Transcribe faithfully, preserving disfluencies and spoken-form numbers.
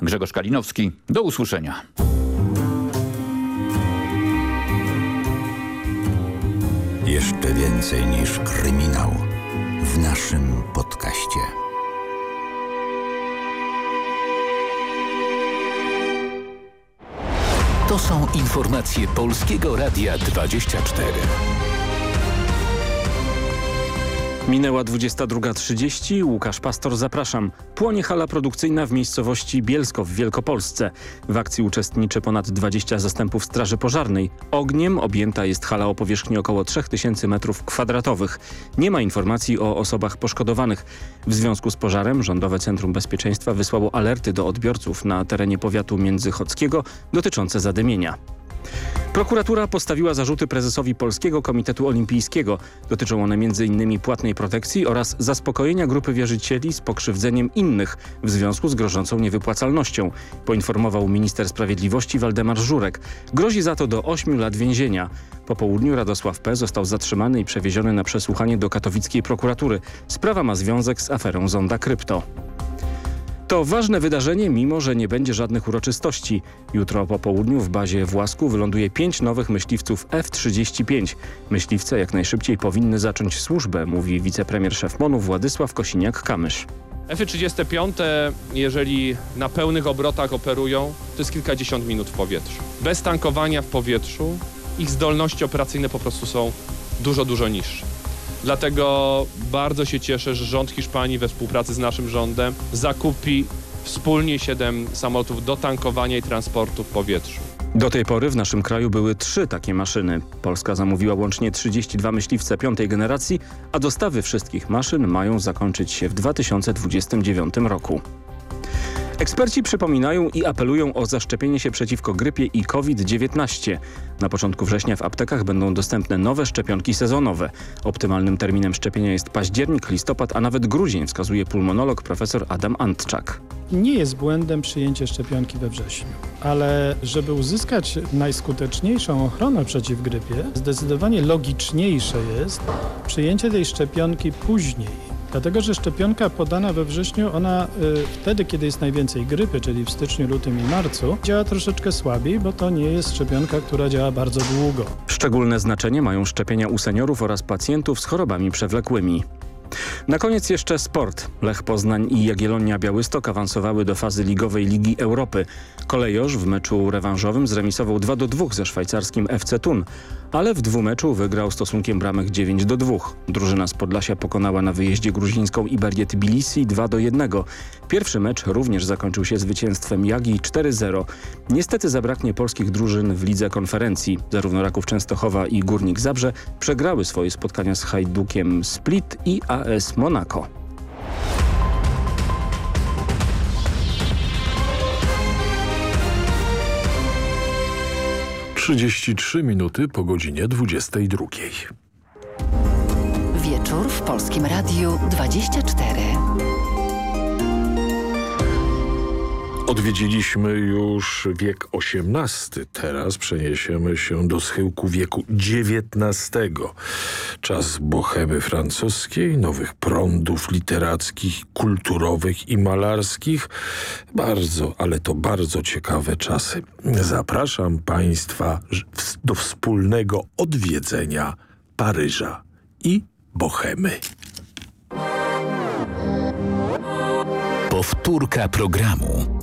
Grzegorz Kalinowski. Do usłyszenia. Jeszcze więcej niż kryminał w naszym podcaście. To są informacje Polskiego Radia dwadzieścia cztery. Minęła dwudziesta druga trzydzieści. Łukasz Pastor, zapraszam. Płonie hala produkcyjna w miejscowości Bielsko w Wielkopolsce. W akcji uczestniczy ponad dwadzieścia zastępów straży pożarnej. Ogniem objęta jest hala o powierzchni około trzy tysiące metrów kwadratowych. Nie ma informacji o osobach poszkodowanych. W związku z pożarem Rządowe Centrum Bezpieczeństwa wysłało alerty do odbiorców na terenie powiatu międzychodzkiego dotyczące zadymienia. Prokuratura postawiła zarzuty prezesowi Polskiego Komitetu Olimpijskiego. Dotyczą one między innymi płatnej protekcji oraz zaspokojenia grupy wierzycieli z pokrzywdzeniem innych w związku z grożącą niewypłacalnością, poinformował minister sprawiedliwości Waldemar Żurek. Grozi za to do ośmiu lat więzienia. Po południu Radosław P. został zatrzymany i przewieziony na przesłuchanie do katowickiej prokuratury. Sprawa ma związek z aferą Zonda Krypto. To ważne wydarzenie, mimo że nie będzie żadnych uroczystości. Jutro po południu w bazie w Łasku wyląduje pięć nowych myśliwców F trzydzieści pięć. Myśliwce jak najszybciej powinny zacząć służbę, mówi wicepremier szef MON-u Władysław Kosiniak-Kamysz. F trzydzieści pięć, jeżeli na pełnych obrotach operują, to jest kilkadziesiąt minut w powietrzu. Bez tankowania w powietrzu ich zdolności operacyjne po prostu są dużo, dużo niższe. Dlatego bardzo się cieszę, że rząd Hiszpanii we współpracy z naszym rządem zakupi wspólnie siedem samolotów do tankowania i transportu w powietrzu. Do tej pory w naszym kraju były trzy takie maszyny. Polska zamówiła łącznie trzydzieści dwa myśliwce piątej generacji, a dostawy wszystkich maszyn mają zakończyć się w dwa tysiące dwudziestym dziewiątym roku. Eksperci przypominają i apelują o zaszczepienie się przeciwko grypie i COVID dziewiętnaście. Na początku września w aptekach będą dostępne nowe szczepionki sezonowe. Optymalnym terminem szczepienia jest październik, listopad, a nawet grudzień, wskazuje pulmonolog profesor Adam Antczak. Nie jest błędem przyjęcie szczepionki we wrześniu, ale żeby uzyskać najskuteczniejszą ochronę przeciw grypie, zdecydowanie logiczniejsze jest przyjęcie tej szczepionki później. Dlatego, że szczepionka podana we wrześniu, ona y, wtedy, kiedy jest najwięcej grypy, czyli w styczniu, lutym i marcu, działa troszeczkę słabiej, bo to nie jest szczepionka, która działa bardzo długo. Szczególne znaczenie mają szczepienia u seniorów oraz pacjentów z chorobami przewlekłymi. Na koniec jeszcze sport. Lech Poznań i Jagiellonia Białystok awansowały do fazy ligowej Ligi Europy. Kolejorz w meczu rewanżowym zremisował dwa do dwóch ze szwajcarskim F C Thun, ale w dwumeczu wygrał stosunkiem bramek dziewięć do dwóch. Drużyna z Podlasia pokonała na wyjeździe gruzińską Iberię Tbilisi dwa do jednego. Pierwszy mecz również zakończył się zwycięstwem Jagi cztery zero. Niestety zabraknie polskich drużyn w Lidze Konferencji. Zarówno Raków Częstochowa i Górnik Zabrze przegrały swoje spotkania z Hajdukiem Split i A S Monaco. trzydzieści trzy minuty po godzinie dwudziestej drugiej. Wieczór w Polskim Radiu dwadzieścia cztery. Odwiedziliśmy już wiek osiemnasty. Teraz przeniesiemy się do schyłku wieku dziewiętnastego. Czas bohemy francuskiej, nowych prądów literackich, kulturowych i malarskich. Bardzo, ale to bardzo ciekawe czasy. Zapraszam Państwa do wspólnego odwiedzenia Paryża i bohemy. Powtórka programu.